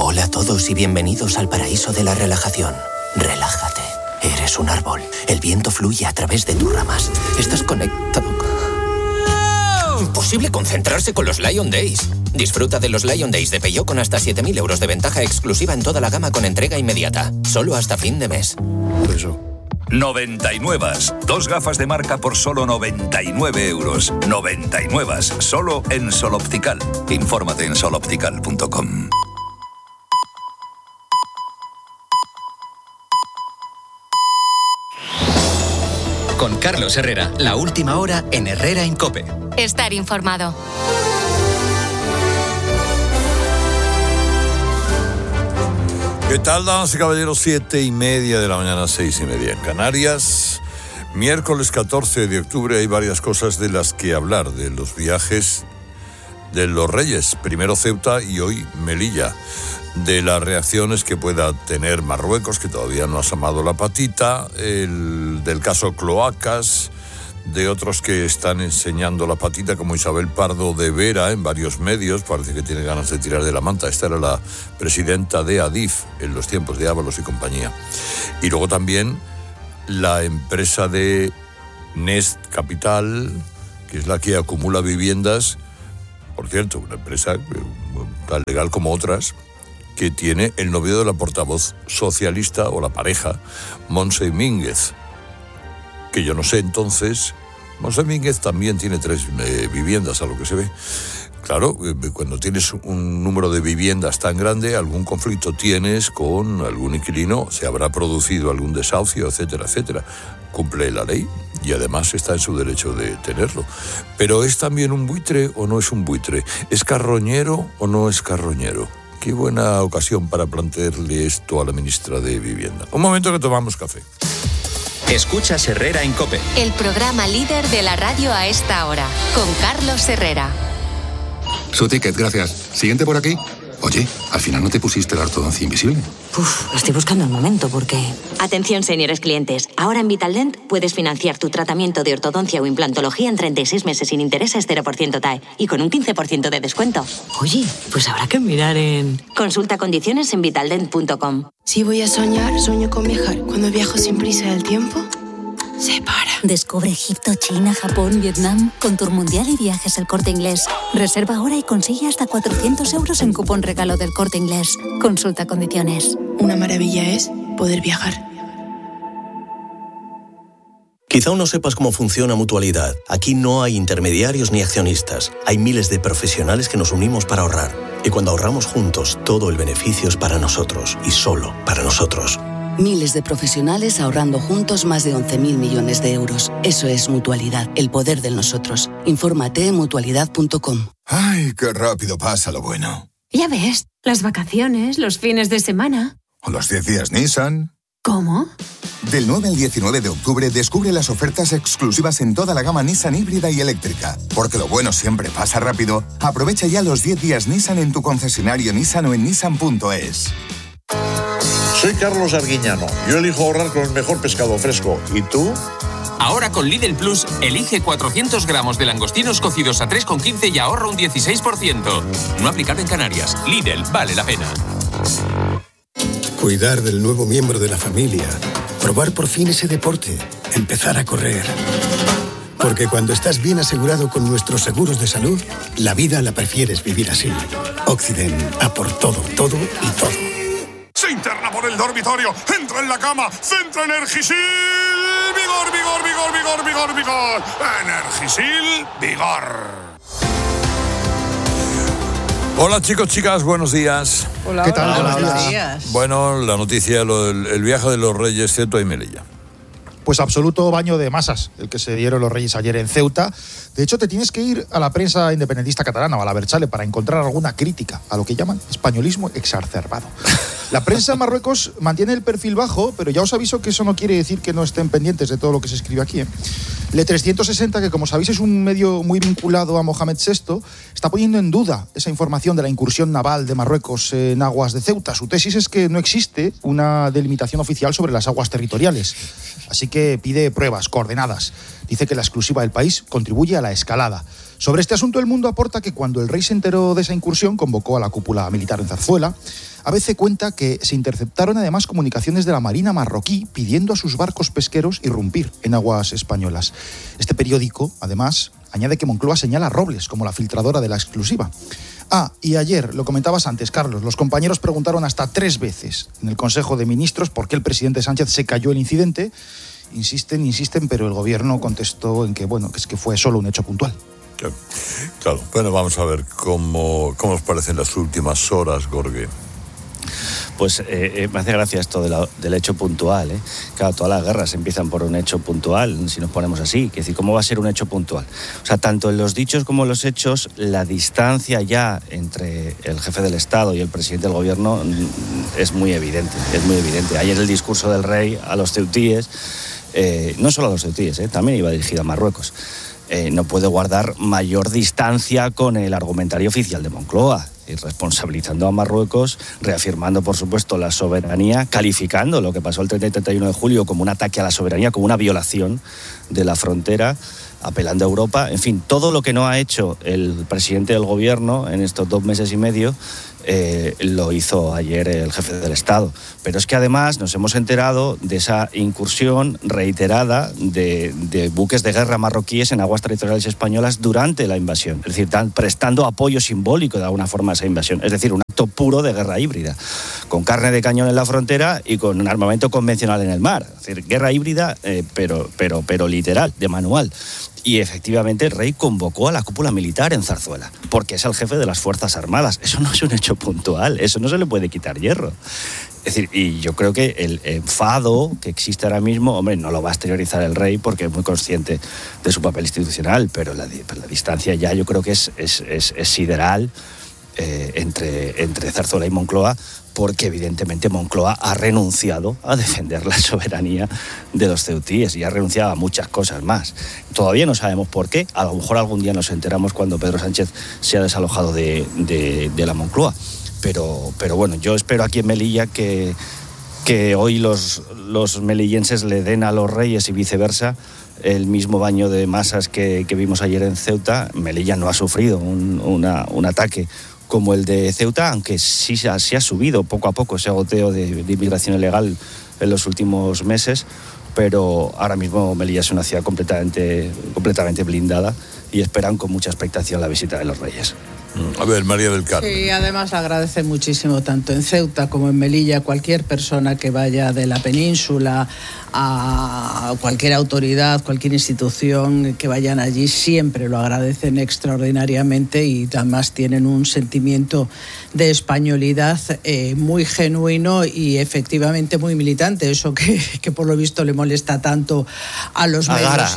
Hola a todos y bienvenidos al paraíso de la relajación. Relájate. Eres un árbol. El viento fluye a través de tus ramas. Estás conectado. Imposible concentrarse con los Lion Days. Disfruta de los Lion Days de Peugeot con hasta 7.000 euros de ventaja exclusiva en toda la gama con entrega inmediata. Solo hasta fin de mes. Eso. 99. 2 gafas de marca por solo 99 euros. 99. Solo en Sol Optical. Infórmate en soloptical.com. Con Carlos Herrera, la última hora en Herrera en COPE. Estar informado. ¿Qué tal, damas y caballeros? 7:30 de la mañana, 6:30 en Canarias. Miércoles 14 de octubre hay varias cosas de las que hablar, de los viajes de los Reyes. Primero Ceuta y hoy Melilla. De las reacciones que pueda tener Marruecos, que todavía no ha asomado la patita, del caso Cloacas, de otros que están enseñando la patita, como Isabel Pardo de Vera en varios medios, parece que tiene ganas de tirar de la manta. Esta era la presidenta de Adif en los tiempos de Ábalos y compañía. Y luego también la empresa de Nest Capital, que es la que acumula viviendas, por cierto, una empresa tan legal como otras, que tiene el novio de la portavoz socialista, o la pareja, Montse Mínguez. Que yo no sé, entonces, Montse Mínguez también tiene 3 viviendas, a lo que se ve. Claro, cuando tienes un número de viviendas tan grande, algún conflicto tienes con algún inquilino, se habrá producido algún desahucio, etcétera, etcétera. Cumple la ley y además está en su derecho de tenerlo. Pero ¿es también un buitre o no es un buitre? ¿Es carroñero o no es carroñero? Qué buena ocasión para plantearle esto a la ministra de Vivienda. Un momento que tomamos café. Escuchas Herrera en COPE. El programa líder de la radio a esta hora, con Carlos Herrera. Su ticket, gracias. Siguiente por aquí. Oye, al final no te pusiste la ortodoncia invisible. Estoy buscando el momento porque... Atención, señores clientes. Ahora en Vitaldent puedes financiar tu tratamiento de ortodoncia o implantología en 36 meses sin intereses, 0% TAE y con un 15% de descuento. Oye, pues habrá que mirar en... Consulta condiciones en vitaldent.com. Si voy a soñar, sueño con viajar. Cuando viajo sin prisa del tiempo, se para. Descubre Egipto, China, Japón, Vietnam con Tour Mundial y Viajes El Corte Inglés. Reserva ahora y consigue hasta 400 euros en cupón regalo del Corte Inglés. Consulta condiciones. Una maravilla es poder viajar. Quizá aún no sepas cómo funciona Mutualidad. Aquí no hay intermediarios ni accionistas. Hay miles de profesionales que nos unimos para ahorrar. Y cuando ahorramos juntos, todo el beneficio es para nosotros y solo para nosotros. Miles de profesionales ahorrando juntos más de 11.000 millones de euros. Eso es Mutualidad, el poder del nosotros. Infórmate en mutualidad.com. ¡Ay, qué rápido pasa lo bueno! Ya ves, las vacaciones, los fines de semana. ¿O los 10 días Nissan? ¿Cómo? Del 9 al 19 de octubre descubre las ofertas exclusivas en toda la gama Nissan híbrida y eléctrica. Porque lo bueno siempre pasa rápido. Aprovecha ya los 10 días Nissan en tu concesionario Nissan o en nissan.es. Soy Carlos Arguiñano. Yo elijo ahorrar con el mejor pescado fresco. ¿Y tú? Ahora con Lidl Plus, elige 400 gramos de langostinos cocidos a 3,15 y ahorra un 16%. No aplicado en Canarias. Lidl, vale la pena. Cuidar del nuevo miembro de la familia. Probar por fin ese deporte. Empezar a correr. Porque cuando estás bien asegurado con nuestros seguros de salud, la vida la prefieres vivir así. Occident, a por todo, todo y todo. Se interna por el dormitorio, entra en la cama, centra Energisil, vigor, vigor, vigor, vigor, vigor, vigor. Energisil, vigor. Hola chicos, chicas, buenos días. Hola, ¿qué tal? Hola, buenos días. Bueno, la noticia, el viaje de los Reyes, Ceuta y Melilla. Pues absoluto baño de masas, el que se dieron los Reyes ayer en Ceuta. De hecho, te tienes que ir a la prensa independentista catalana o a la Berchale para encontrar alguna crítica a lo que llaman españolismo exacerbado. La prensa en Marruecos mantiene el perfil bajo, pero ya os aviso que eso no quiere decir que no estén pendientes de todo lo que se escribe aquí. Le 360, que como sabéis es un medio muy vinculado a Mohamed VI, está poniendo en duda esa información de la incursión naval de Marruecos en aguas de Ceuta. Su tesis es que no existe una delimitación oficial sobre las aguas territoriales. Así que pide pruebas, coordenadas. Dice que la exclusiva del país contribuye a la escalada. Sobre este asunto, El Mundo aporta que cuando el rey se enteró de esa incursión, convocó a la cúpula militar en Zarzuela. ABC cuenta que se interceptaron además comunicaciones de la Marina marroquí pidiendo a sus barcos pesqueros irrumpir en aguas españolas. Este periódico, además, añade que Moncloa señala a Robles como la filtradora de la exclusiva. Y ayer, lo comentabas antes, Carlos, los compañeros preguntaron hasta 3 veces en el Consejo de Ministros por qué el presidente Sánchez se cayó el incidente. Insisten, pero el gobierno contestó en que, que es que fue solo un hecho puntual. Claro. Bueno, vamos a ver cómo os parecen las últimas horas, Gorge. Pues me hace gracia esto del hecho puntual, ¿eh? Claro, todas las guerras empiezan por un hecho puntual, si nos ponemos así. Es decir, ¿cómo va a ser un hecho puntual? O sea, tanto en los dichos como en los hechos, la distancia ya entre el jefe del Estado y el presidente del gobierno es muy evidente, Ayer el discurso del rey a los ceutíes, no solo a los ceutíes, también iba dirigido a Marruecos. No puede guardar mayor distancia con el argumentario oficial de Moncloa, y responsabilizando a Marruecos, reafirmando, por supuesto, la soberanía, calificando lo que pasó el 30 y 31 de julio como un ataque a la soberanía, como una violación de la frontera, apelando a Europa. En fin, todo lo que no ha hecho el presidente del gobierno en estos 2 meses y medio, lo hizo ayer el jefe del Estado. Pero es que además nos hemos enterado de esa incursión reiterada de buques de guerra marroquíes en aguas territoriales españolas durante la invasión. Es decir, prestando apoyo simbólico de alguna forma a esa invasión. Es decir, un acto puro de guerra híbrida, con carne de cañón en la frontera y con un armamento convencional en el mar. Es decir, guerra híbrida, pero literal, de manual. Y efectivamente el rey convocó a la cúpula militar en Zarzuela, porque es el jefe de las Fuerzas Armadas. Eso no es un hecho puntual, eso no se le puede quitar hierro. Es decir, y yo creo que el enfado que existe ahora mismo, no lo va a exteriorizar el rey porque es muy consciente de su papel institucional, pero la distancia ya yo creo que es sideral entre Zarzuela y Moncloa, porque evidentemente Moncloa ha renunciado a defender la soberanía de los ceutíes y ha renunciado a muchas cosas más. Todavía no sabemos por qué, a lo mejor algún día nos enteramos cuando Pedro Sánchez se ha desalojado de la Moncloa. Pero bueno, yo espero aquí en Melilla que hoy los melillenses le den a los reyes y viceversa el mismo baño de masas que vimos ayer en Ceuta. Melilla no ha sufrido un ataque como el de Ceuta, aunque sí ha subido poco a poco ese goteo de inmigración ilegal en los últimos meses, pero ahora mismo Melilla es una ciudad completamente blindada y esperan con mucha expectación la visita de los reyes. A ver, María del Carmen. Sí, además agradece muchísimo tanto en Ceuta como en Melilla cualquier persona que vaya de la península a cualquier autoridad, cualquier institución que vayan allí, siempre lo agradecen extraordinariamente y además tienen un sentimiento de españolidad muy genuino y efectivamente muy militante, eso que por lo visto le molesta tanto a los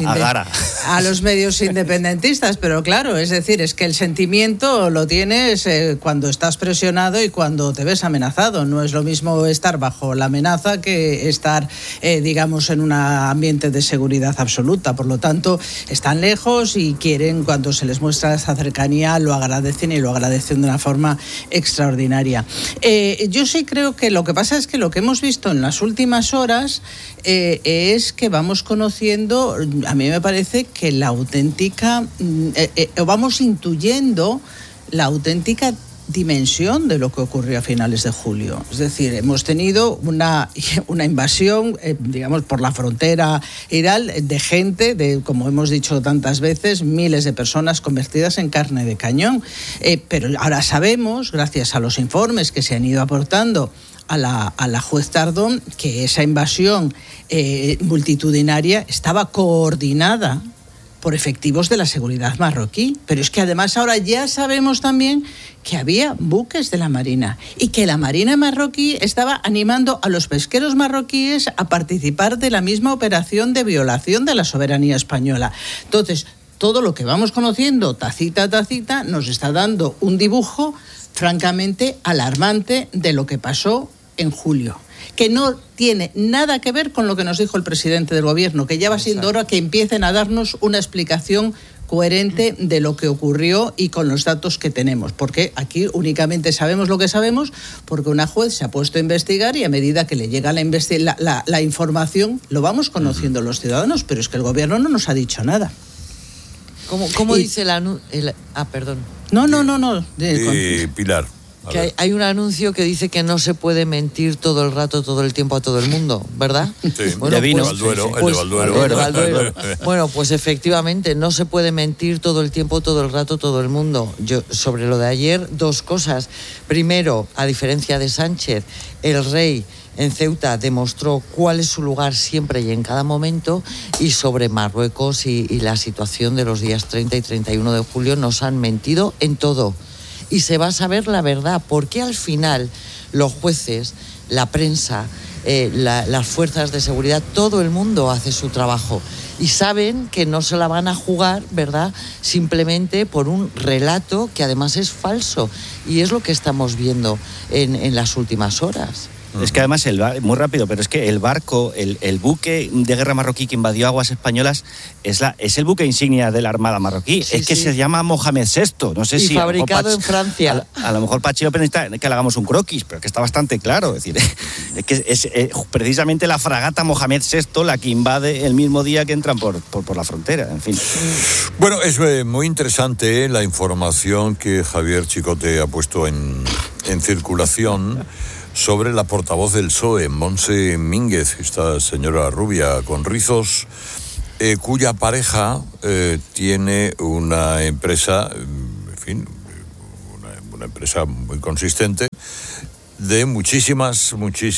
medios independentistas, pero claro, es decir, es que el sentimiento lo tienes cuando estás presionado y cuando te ves amenazado. No es lo mismo estar bajo la amenaza que estar, digamos, en un ambiente de seguridad absoluta. Por lo tanto, están lejos y quieren, cuando se les muestra esa cercanía, lo agradecen y lo agradecen de una forma extraordinaria. Yo sí creo que lo que pasa es que lo que hemos visto en las últimas horas es que vamos conociendo, a mí me parece que la auténtica, vamos intuyendo la auténtica dimensión de lo que ocurrió a finales de julio. Es decir, hemos tenido una invasión, digamos, por la frontera y tal, de gente, como hemos dicho tantas veces, miles de personas convertidas en carne de cañón. Pero ahora sabemos, gracias a los informes que se han ido aportando a la juez Tardón, que esa invasión multitudinaria estaba coordinada por efectivos de la seguridad marroquí. Pero es que además ahora ya sabemos también que había buques de la Marina y que la Marina marroquí estaba animando a los pesqueros marroquíes a participar de la misma operación de violación de la soberanía española. Entonces, todo lo que vamos conociendo, tacita a tacita, nos está dando un dibujo francamente alarmante de lo que pasó en julio, que no tiene nada que ver con lo que nos dijo el presidente del gobierno, que ya va siendo hora que empiecen a darnos una explicación coherente de lo que ocurrió y con los datos que tenemos, porque aquí únicamente sabemos lo que sabemos porque una juez se ha puesto a investigar y a medida que le llega la información lo vamos conociendo los ciudadanos, pero es que el gobierno no nos ha dicho nada. ¿Cómo dice perdón. No. Pilar. Que hay un anuncio que dice que no se puede mentir todo el rato, todo el tiempo a todo el mundo, ¿verdad? Sí, bueno, el de Balduero. Bueno, pues efectivamente, no se puede mentir todo el tiempo, todo el rato, todo el mundo. Yo, sobre lo de ayer, dos cosas. Primero, a diferencia de Sánchez, el rey en Ceuta demostró cuál es su lugar siempre y en cada momento, y sobre Marruecos y la situación de los días 30 y 31 de julio nos han mentido en todo. Y se va a saber la verdad, porque al final los jueces, la prensa, las fuerzas de seguridad, todo el mundo hace su trabajo y saben que no se la van a jugar, ¿verdad?, simplemente por un relato que además es falso, y es lo que estamos viendo en las últimas horas. Es que además, muy rápido, pero es que el barco, el buque de guerra marroquí que invadió aguas españolas es el buque insignia de la Armada marroquí. Sí, se llama Mohamed VI. No sé y si fabricado en Francia. A lo mejor Pachi López necesita que le hagamos un croquis, pero que está bastante claro. Es decir, es que es precisamente la fragata Mohamed VI la que invade el mismo día que entran por la frontera. En fin. Bueno, es muy interesante la información que Javier Chicote ha puesto en circulación sobre la portavoz del PSOE, Montse Mínguez, esta señora rubia con rizos, cuya pareja tiene una empresa, en fin, una empresa muy consistente, de muchísimos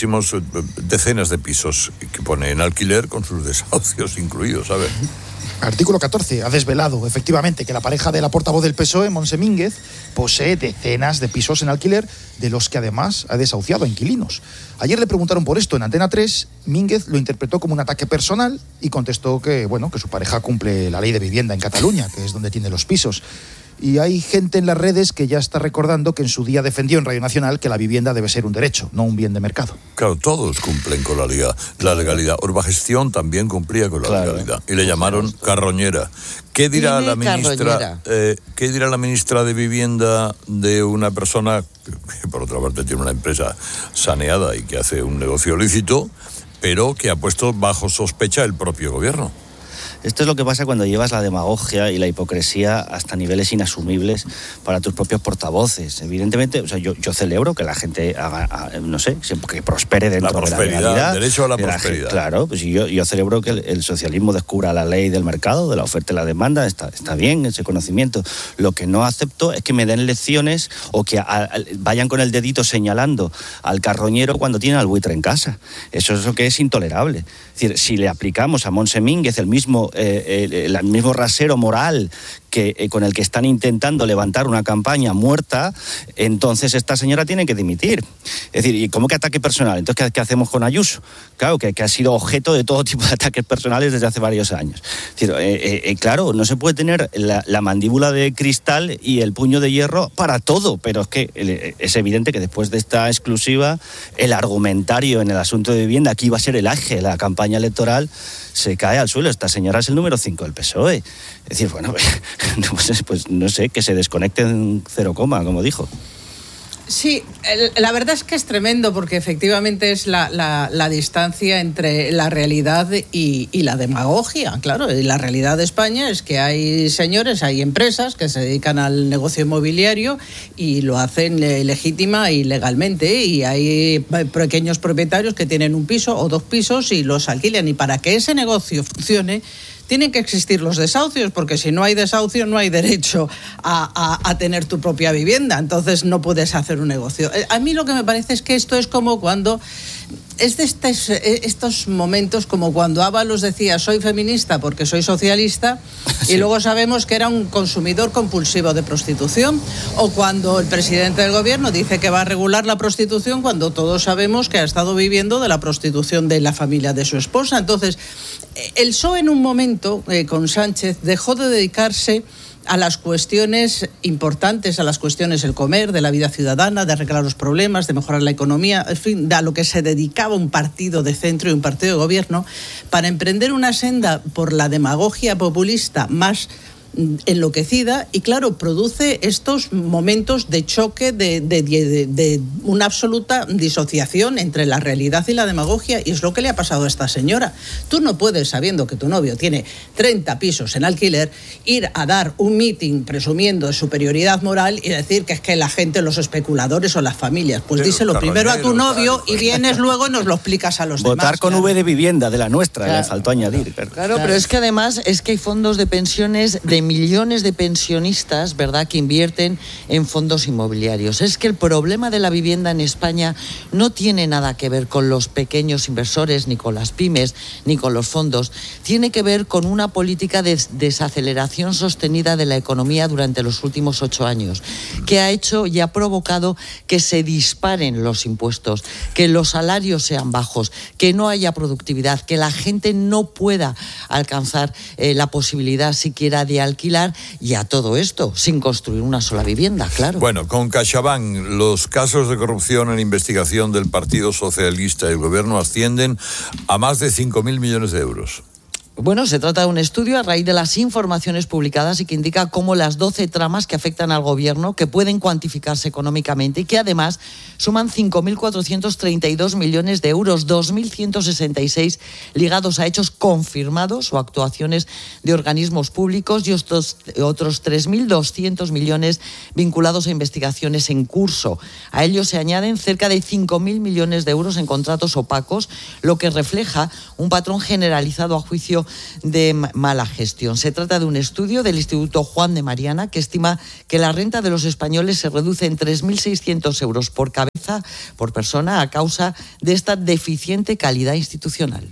decenas de pisos que pone en alquiler con sus desahucios incluidos, ¿sabes? Artículo 14 ha desvelado efectivamente que la pareja de la portavoz del PSOE, Montse Mínguez, posee decenas de pisos en alquiler, de los que además ha desahuciado a inquilinos. Ayer le preguntaron por esto en Antena 3, Mínguez lo interpretó como un ataque personal y contestó que su pareja cumple la ley de vivienda en Cataluña, que es donde tiene los pisos. Y hay gente en las redes que ya está recordando que en su día defendió en Radio Nacional que la vivienda debe ser un derecho, no un bien de mercado. Claro, todos cumplen con la legalidad. Urbagestión también cumplía con la legalidad. Y le llamaron carroñera. ¿Qué dirá la ministra? ¿Qué dirá la ministra de Vivienda de una persona que por otra parte tiene una empresa saneada y que hace un negocio lícito, pero que ha puesto bajo sospecha el propio gobierno? Esto es lo que pasa cuando llevas la demagogia y la hipocresía hasta niveles inasumibles para tus propios portavoces. Evidentemente, o sea, yo celebro que la gente haga, no sé, que prospere dentro de la legalidad. Derecho a la prosperidad. Claro, pues yo celebro que el socialismo descubra la ley del mercado, de la oferta y la demanda. Está bien ese conocimiento. Lo que no acepto es que me den lecciones o que vayan con el dedito señalando al carroñero cuando tienen al buitre en casa. Eso es lo que es intolerable. Es decir, si le aplicamos a Montse Mínguez el mismo rasero moral con el que están intentando levantar una campaña muerta, entonces esta señora tiene que dimitir. Es decir, ¿y cómo que ataque personal? Entonces, ¿qué hacemos con Ayuso? Claro, que ha sido objeto de todo tipo de ataques personales desde hace varios años. Es decir, claro, no se puede tener la mandíbula de cristal y el puño de hierro para todo, pero es que es evidente que después de esta exclusiva, el argumentario en el asunto de vivienda, que iba a ser el eje de la campaña electoral, se cae al suelo. Esta señora es el número 5 del PSOE. Es decir, bueno, pues no sé, que se desconecte en 0, como dijo. Sí, la verdad es que es tremendo, porque efectivamente es la distancia entre la realidad y la demagogia. Claro, la realidad de España es que hay empresas que se dedican al negocio inmobiliario y lo hacen legítima y legalmente, y hay pequeños propietarios que tienen un piso o 2 pisos y los alquilan, y para que ese negocio funcione tienen que existir los desahucios, porque si no hay desahucio no hay derecho a tener tu propia vivienda, entonces no puedes hacer un negocio. A mí lo que me parece es que esto es como cuando... Es de estos momentos como cuando Ábalos decía soy feminista porque soy socialista, sí, y luego sabemos que era un consumidor compulsivo de prostitución, o cuando el presidente del gobierno dice que va a regular la prostitución cuando todos sabemos que ha estado viviendo de la prostitución de la familia de su esposa. Entonces, el PSOE en un momento con Sánchez dejó de dedicarse a las cuestiones importantes, a las cuestiones del comer, de la vida ciudadana, de arreglar los problemas, de mejorar la economía, en fin, a lo que se dedicaba un partido de centro y un partido de gobierno, para emprender una senda por la demagogia populista más enloquecida y claro, produce estos momentos de choque, de una absoluta disociación entre la realidad y la demagogia, y es lo que le ha pasado a esta señora. Tú no puedes, sabiendo que tu novio tiene 30 pisos en alquiler, ir a dar un meeting presumiendo de superioridad moral y decir que es que la gente, los especuladores o las familias. Pues díselo primero a tu novio y vienes luego y nos lo explicas a los demás. Votar con V de vivienda, de la nuestra, le faltó añadir. Claro, pero es que además es que hay fondos de pensiones de millones de pensionistas, ¿verdad?, que invierten en fondos inmobiliarios. Es que el problema de la vivienda en España no tiene nada que ver con los pequeños inversores, ni con las pymes, ni con los fondos. Tiene que ver con una política de desaceleración sostenida de la economía durante los últimos 8 años, que ha hecho y ha provocado que se disparen los impuestos, que los salarios sean bajos, que no haya productividad, que la gente no pueda alcanzar la posibilidad siquiera de alquilar, y a todo esto sin construir una sola vivienda, claro. Bueno, con CaixaBank, los casos de corrupción en investigación del Partido Socialista y el Gobierno ascienden a más de 5.000 millones de euros. Bueno, se trata de un estudio a raíz de las informaciones publicadas y que indica cómo las 12 tramas que afectan al gobierno, que pueden cuantificarse económicamente y que además suman 5.432 millones de euros, 2.166 ligados a hechos confirmados o actuaciones de organismos públicos y otros 3.200 millones vinculados a investigaciones en curso. A ellos se añaden cerca de 5.000 millones de euros en contratos opacos, lo que refleja un patrón generalizado a juicio de mala gestión. Se trata de un estudio del Instituto Juan de Mariana que estima que la renta de los españoles se reduce en 3.600 euros por cabeza, por persona, a causa de esta deficiente calidad institucional.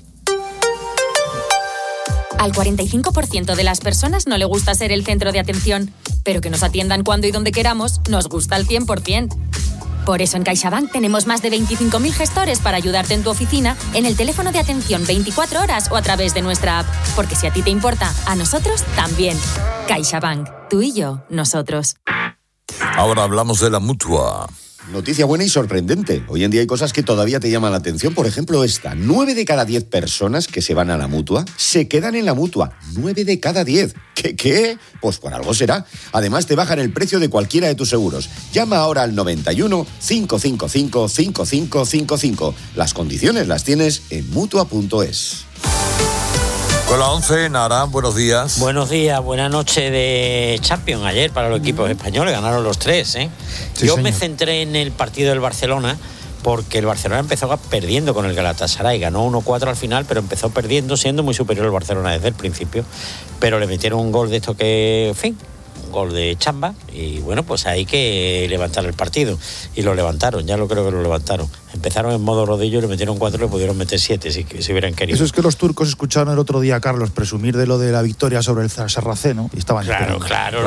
Al 45% de las personas no le gusta ser el centro de atención, pero que nos atiendan cuando y donde queramos nos gusta al 100%. Por eso en CaixaBank tenemos más de 25.000 gestores para ayudarte en tu oficina, en el teléfono de atención 24 horas o a través de nuestra app. Porque si a ti te importa, a nosotros también. CaixaBank. Tú y yo, nosotros. Ahora hablamos de la Mutua. Noticia buena y sorprendente. Hoy en día hay cosas que todavía te llaman la atención. Por ejemplo, esta. 9 de cada 10 personas que se van a la Mutua se quedan en la Mutua. 9 de cada 10. ¿Qué? Pues por algo será. Además, te bajan el precio de cualquiera de tus seguros. Llama ahora al 91 555 5555. Las condiciones las tienes en Mutua.es. Con la 11, Nara, buenos días. Buenos días, buena noche de Champions ayer para los equipos españoles, ganaron los 3, ¿eh? Sí, Yo señor. me centré en el partido del Barcelona porque el Barcelona empezó perdiendo con el Galatasaray, ganó 1-4 al final, pero empezó perdiendo, siendo muy superior al Barcelona desde el principio, pero le metieron un gol de esto que, en fin, un gol de chamba, y bueno, pues hay que levantar el partido, y lo levantaron, ya lo creo que lo levantaron. Empezaron en modo rodillo, le metieron 4 y le pudieron meter 7 si hubieran querido. Eso es que los turcos escucharon el otro día a Carlos presumir de lo de la victoria sobre el Sarraceno y estaban Claro.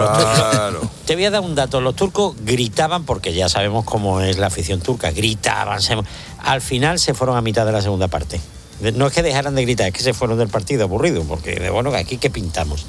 Te voy a dar un dato. Los turcos gritaban, porque ya sabemos cómo es la afición turca, gritaban. Al final se fueron a mitad de la segunda parte. No es que dejaran de gritar, es que se fueron del partido aburrido, porque bueno, aquí que pintamos.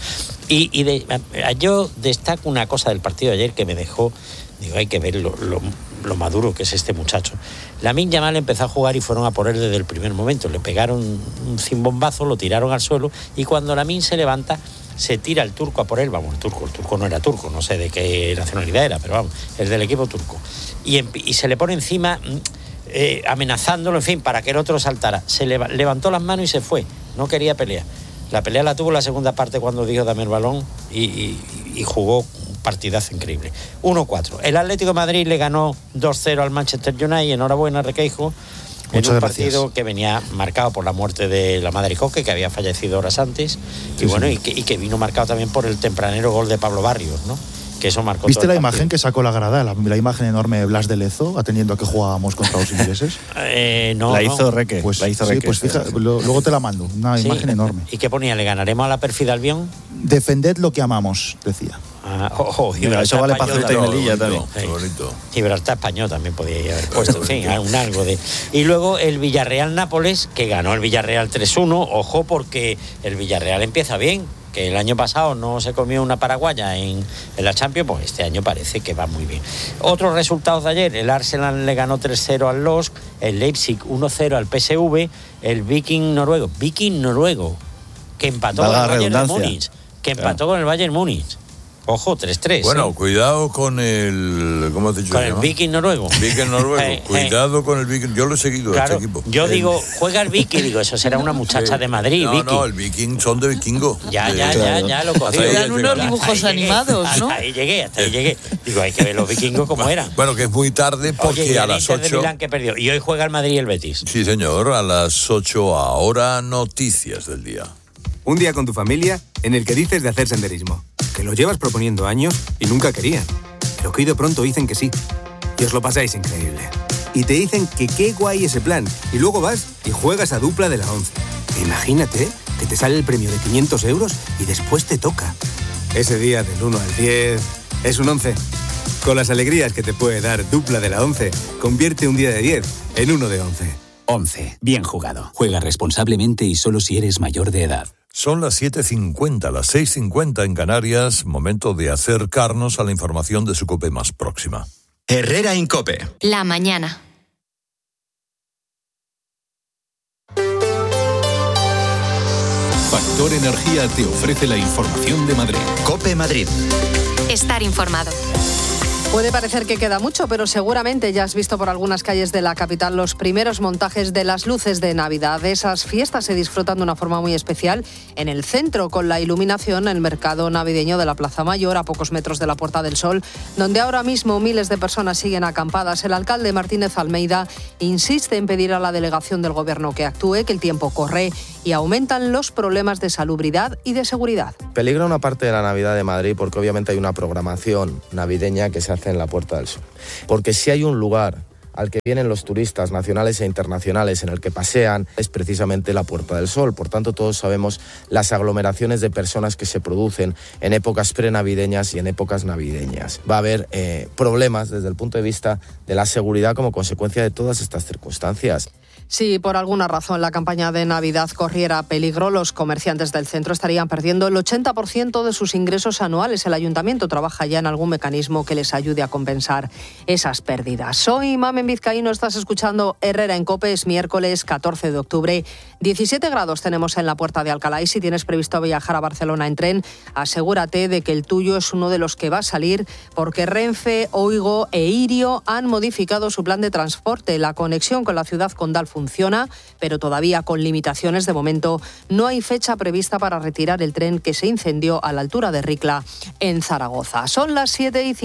Yo destaco una cosa del partido de ayer que me dejó, digo, hay que ver lo maduro que es este muchacho. Lamine Yamal empezó a jugar y fueron a por él desde el primer momento. Le pegaron un cimbombazo, lo tiraron al suelo, y cuando Lamine se levanta, se tira el turco a por él. Vamos, el turco no era turco, no sé de qué nacionalidad era, pero vamos, es del equipo turco. Y se le pone encima, amenazándolo, en fin, para que el otro saltara. Se levantó las manos y se fue, no quería pelear. La pelea la tuvo en la segunda parte cuando dijo dame el balón y jugó un partidazo increíble. 1-4. El Atlético de Madrid le ganó 2-0 al Manchester United, enhorabuena Requeijo, en un partido que venía marcado por la muerte de la madre Coque, que había fallecido horas antes, Sí, y bueno, sí. y que vino marcado también por el tempranero gol de Pablo Barrios, ¿no? Que eso marcó. ¿Viste todo la el imagen partido. que sacó la grada? La imagen enorme de Blas de Lezo, atendiendo a que jugábamos contra los ingleses. No, La hizo Reque. Pues, la hizo sí, Reque. pues fíjate, luego te la mando. Una Sí. imagen enorme. ¿Y qué ponía? ¿Le ganaremos a la pérfida Albión? Defended lo que amamos, decía. Mira, eso vale para Ceuta y Melilla también. Qué bonito. Gibraltar Español también podía haber puesto, en fin, un algo de... Y luego el Villarreal-Nápoles, que ganó el Villarreal 3-1, ojo, porque el Villarreal empieza bien, que el año pasado no se comió una paraguaya en la Champions, pues este año parece que va muy bien. Otros resultados de ayer: el Arsenal le ganó 3-0 al LOSC, el Leipzig 1-0 al PSV, el Viking noruego, que empató Valga la con el Bayern de redundancia. Múnich. que empató con el Bayern Múnich. Ojo, 3-3. Bueno, cuidado con el... ¿Cómo has dicho? Con el Viking noruego. Viking noruego. Cuidado con el Viking. Yo lo he seguido, claro, este equipo. Yo digo, juega el Viking. Digo, eso será una muchacha de Madrid, Viking. No, el Viking son de vikingo. Ya, lo cogí. Eran unos dibujos animados, ¿no? Hasta ahí llegué. Digo, hay que ver los vikingos como eran. Bueno, que es muy tarde porque a las 8... de Milán que perdió. Y hoy juega el Madrid y el Betis. Sí, señor, a las 8 ahora noticias del día. Un día con tu familia en el que dices de hacer senderismo, que lo llevas proponiendo años y nunca querían, pero que hoy de pronto dicen que sí, y os lo pasáis increíble. Y te dicen que qué guay ese plan, y luego vas y juegas a dupla de la 11. Imagínate que te sale el premio de 500 euros y después te toca. Ese día del 1 al 10 es un 11. Con las alegrías que te puede dar dupla de la 11, convierte un día de 10 en uno de 11. 11. Bien jugado. Juega responsablemente y solo si eres mayor de edad. Son las 7:50, las 6:50 en Canarias. Momento de acercarnos a la información de su COPE más próxima. Herrera Incope. La mañana. Factor Energía te ofrece la información de Madrid. COPE Madrid. Estar informado. Puede parecer que queda mucho, pero seguramente ya has visto por algunas calles de la capital los primeros montajes de las luces de Navidad. Esas fiestas se disfrutan de una forma muy especial en el centro, con la iluminación en el mercado navideño de la Plaza Mayor, a pocos metros de la Puerta del Sol, donde ahora mismo miles de personas siguen acampadas. El alcalde Martínez Almeida insiste en pedir a la delegación del Gobierno que actúe, que el tiempo corre y aumentan los problemas de salubridad y de seguridad. Peligra una parte de la Navidad de Madrid porque obviamente hay una programación navideña que se hace en la Puerta del Sol. Porque si hay un lugar al que vienen los turistas nacionales e internacionales en el que pasean, es precisamente la Puerta del Sol. Por tanto, todos sabemos las aglomeraciones de personas que se producen en épocas prenavideñas y en épocas navideñas. Va a haber problemas desde el punto de vista de la seguridad como consecuencia de todas estas circunstancias. Si por alguna razón la campaña de Navidad corriera peligro, los comerciantes del centro estarían perdiendo el 80% de sus ingresos anuales. El ayuntamiento trabaja ya en algún mecanismo que les ayude a compensar esas pérdidas. Soy Mamen Vizcaíno, estás escuchando Herrera en COPE. Es miércoles 14 de octubre. 17 grados tenemos en la Puerta de Alcalá y si tienes previsto viajar a Barcelona en tren, asegúrate de que el tuyo es uno de los que va a salir, porque Renfe, Oigo e Irio han modificado su plan de transporte. La conexión con la ciudad condal funciona, pero todavía con limitaciones. De momento no hay fecha prevista para retirar el tren que se incendió a la altura de Ricla, en Zaragoza. Son las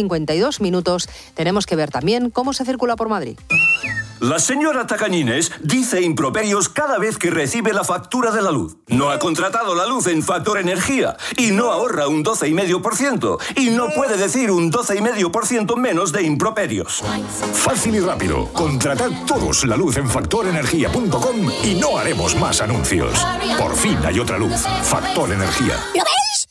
7:52. Tenemos que ver también cómo se circula por Madrid. La señora Tacañines dice improperios cada vez que recibe la factura de la luz. No ha contratado la luz en Factor Energía y no ahorra un 12,5% y no puede decir un 12,5% menos de improperios. Fácil y rápido. Contratad todos la luz en factorenergia.com y no haremos más anuncios. Por fin hay otra luz. Factor Energía. ¿Lo veis?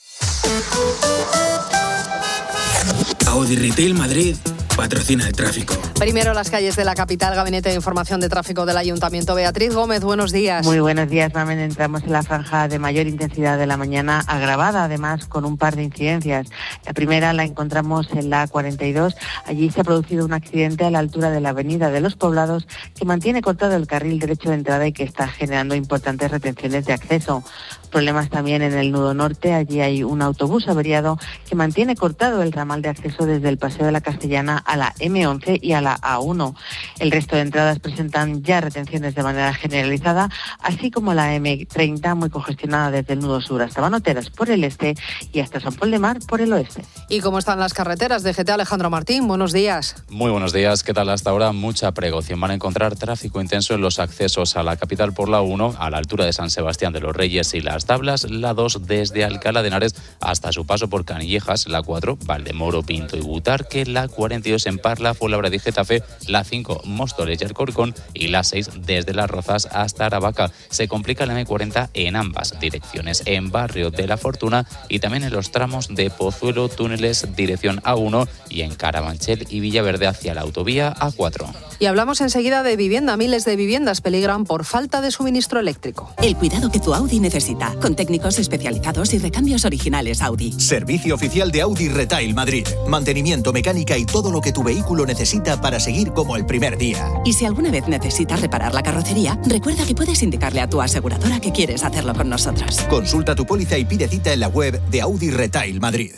Audi Retail Madrid patrocina el tráfico. Primero las calles de la capital. Gabinete de Información de Tráfico del Ayuntamiento. Beatriz Gómez, buenos días. Muy buenos días, Mamen. Entramos en la franja de mayor intensidad de la mañana, agravada además con un par de incidencias. La primera la encontramos en la A42. Allí se ha producido un accidente a la altura de la Avenida de los Poblados que mantiene cortado el carril derecho de entrada y que está generando importantes retenciones de acceso. Problemas también en el nudo norte. Allí hay un autobús averiado que mantiene cortado el ramal de acceso desde el Paseo de la Castellana a la M11 y a la A1. El resto de entradas presentan ya retenciones de manera generalizada, así como la M30 muy congestionada desde el nudo sur hasta Manoteras por el este y hasta San Pol de Mar por el oeste. ¿Y cómo están las carreteras? DGT Alejandro Martín, buenos días. Muy buenos días, ¿qué tal? Hasta ahora mucha precaución. Van a encontrar tráfico intenso en los accesos a la capital por la 1, a la altura de San Sebastián de los Reyes y Las Tablas, la 2 desde Alcalá de Henares hasta su paso por Canillejas, la 4 Valdemoro, Pinto y Butarque, la 42 en Parla, Fuenlabrada y Getafe, la 5 Móstoles y Alcorcón y la 6 desde Las Rozas hasta Aravaca. Se complica la M40 en ambas direcciones, en Barrio de la Fortuna y también en los tramos de Pozuelo, Túneles, dirección A1 y en Carabanchel y Villaverde hacia la autovía A4. Y hablamos enseguida de vivienda. Miles de viviendas peligran por falta de suministro eléctrico. El cuidado que tu Audi necesita, con técnicos especializados y recambios originales Audi. Servicio oficial de Audi Retail Madrid. Mantenimiento, mecánica y todo lo que tu vehículo necesita para seguir como el primer día. día. Y si alguna vez necesitas reparar la carrocería, recuerda que puedes indicarle a tu aseguradora que quieres hacerlo con nosotros. Consulta tu póliza y pide cita en la web de Audi Retail Madrid.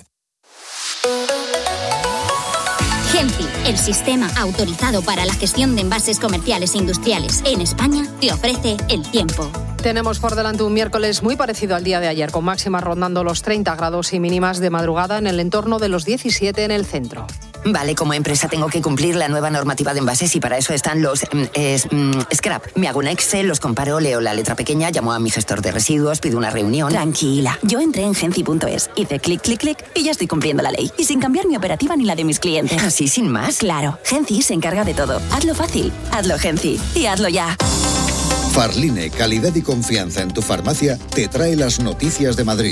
Genci, el sistema autorizado para la gestión de envases comerciales e industriales en España, te ofrece el tiempo. Tenemos por delante un miércoles muy parecido al día de ayer, con máximas rondando los 30 grados y mínimas de madrugada en el entorno de los 17 en el centro. Vale, como empresa tengo que cumplir la nueva normativa de envases y para eso están los scrap. Me hago un Excel, los comparo, leo la letra pequeña, llamo a mi gestor de residuos, pido una reunión. Tranquila, yo entré en genci.es, hice clic, clic, clic y ya estoy cumpliendo la ley. Y sin cambiar mi operativa ni la de mis clientes. ¿Así sin más? Claro, Genci se encarga de todo. Hazlo fácil, hazlo Genci y hazlo ya. Farline, calidad y confianza en tu farmacia, te trae las noticias de Madrid.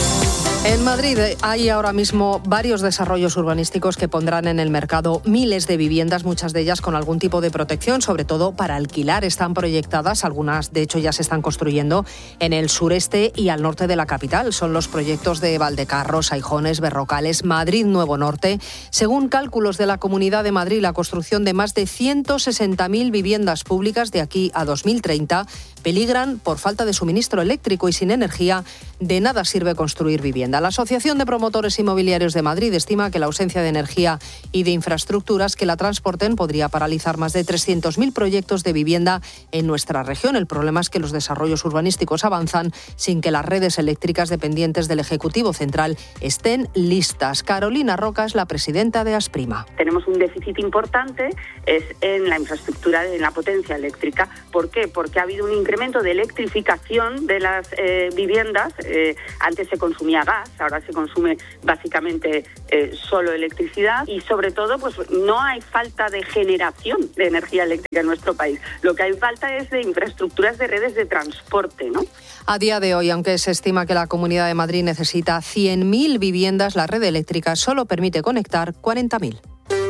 En Madrid hay ahora mismo varios desarrollos urbanísticos que pondrán en el mercado miles de viviendas, muchas de ellas con algún tipo de protección, sobre todo para alquilar. Están proyectadas, algunas de hecho ya se están construyendo en el sureste y al norte de la capital. Son los proyectos de Valdecarros, Aijones, Berrocales, Madrid Nuevo Norte. Según cálculos de la Comunidad de Madrid, la construcción de más de 160.000 viviendas públicas de aquí a 2030 peligran por falta de suministro eléctrico y sin energía de nada sirve construir vivienda. La Asociación de Promotores Inmobiliarios de Madrid estima que la ausencia de energía y de infraestructuras que la transporten podría paralizar más de 300.000 proyectos de vivienda en nuestra región. El problema es que los desarrollos urbanísticos avanzan sin que las redes eléctricas dependientes del Ejecutivo Central estén listas. Carolina Roca es la presidenta de Asprima. Tenemos un déficit importante es en la infraestructura, en la potencia eléctrica. ¿Por qué? Porque ha habido un incremento de electrificación de las viviendas. Antes se consumía gas, ahora se consume básicamente solo electricidad y sobre todo pues no hay falta de generación de energía eléctrica en nuestro país. Lo que hay falta es de infraestructuras de redes de transporte, ¿no? A día de hoy, aunque se estima que la Comunidad de Madrid necesita 100.000 viviendas, la red eléctrica solo permite conectar 40.000.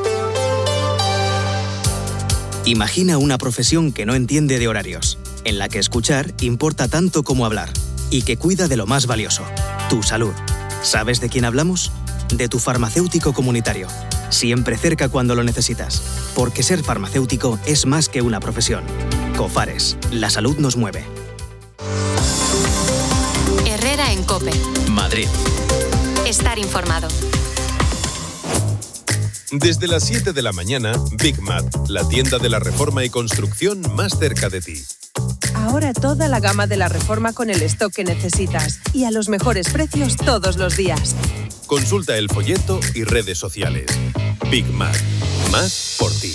Imagina una profesión que no entiende de horarios, en la que escuchar importa tanto como hablar y que cuida de lo más valioso, tu salud. ¿Sabes de quién hablamos? De tu farmacéutico comunitario. Siempre cerca cuando lo necesitas. Porque ser farmacéutico es más que una profesión. Cofares, la salud nos mueve. Herrera en COPE. Madrid. Estar informado. Desde las 7 de la mañana, Big Mat, la tienda de la reforma y construcción más cerca de ti. Ahora toda la gama de la reforma con el stock que necesitas y a los mejores precios todos los días. Consulta el folleto y redes sociales. Big Mat, más por ti.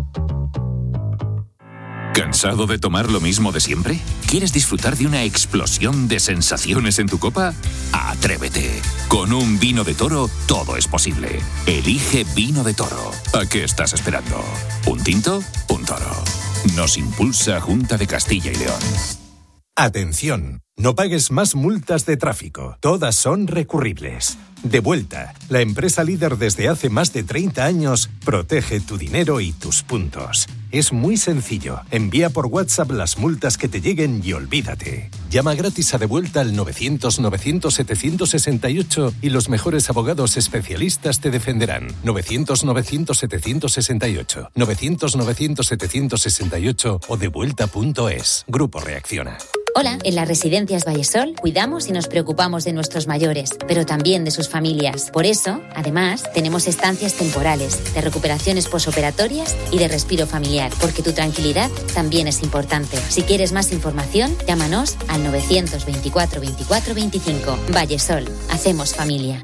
¿Cansado de tomar lo mismo de siempre? ¿Quieres disfrutar de una explosión de sensaciones en tu copa? ¡Atrévete! Con un vino de Toro, todo es posible. Elige Vino de Toro. ¿A qué estás esperando? ¿Un tinto? Un Toro. Nos impulsa Junta de Castilla y León. Atención, no pagues más multas de tráfico. Todas son recurribles. Devuelta, la empresa líder desde hace más de 30 años, protege tu dinero y tus puntos. Es muy sencillo. Envía por WhatsApp las multas que te lleguen y olvídate. Llama gratis a Devuelta al 900-900-768 y los mejores abogados especialistas te defenderán. 900-900-768. 900-900-768 o devuelta.es. Grupo Reacciona. Hola, en las residencias Vallesol cuidamos y nos preocupamos de nuestros mayores, pero también de sus familias. Por eso, además, tenemos estancias temporales, de recuperaciones posoperatorias y de respiro familiar, porque tu tranquilidad también es importante. Si quieres más información, llámanos al 924 24 25. Vallesol, hacemos familia.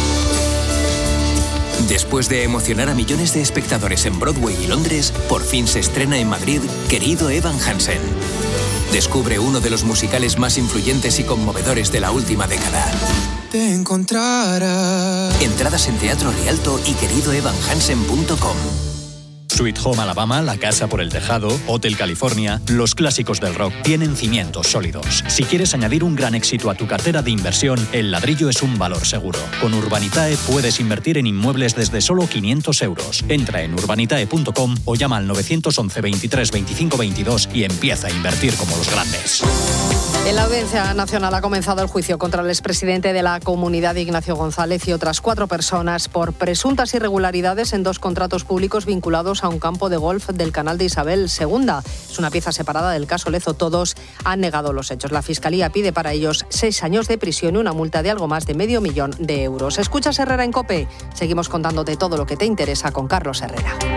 Después de emocionar a millones de espectadores en Broadway y Londres, por fin se estrena en Madrid Querido Evan Hansen. Descubre uno de los musicales más influyentes y conmovedores de la última década. Te encontrarás. Entradas en Teatro Rialto y queridoevanhansen.com. Sweet Home Alabama, La Casa por el Tejado, Hotel California, los clásicos del rock tienen cimientos sólidos. Si quieres añadir un gran éxito a tu cartera de inversión, el ladrillo es un valor seguro. Con Urbanitae puedes invertir en inmuebles desde solo 500 euros. Entra en urbanitae.com o llama al 911 23 25 22 y empieza a invertir como los grandes. En la Audiencia Nacional ha comenzado el juicio contra el expresidente de la Comunidad, Ignacio González, y otras 4 personas por presuntas irregularidades en 2 contratos públicos vinculados a un campo de golf del canal de Isabel II. Es una pieza separada del caso Lezo. Todos han negado los hechos. La Fiscalía pide para ellos 6 años de prisión y una multa de algo más de €500.000. Escuchas Herrera en COPE. Seguimos contándote todo lo que te interesa con Carlos Herrera.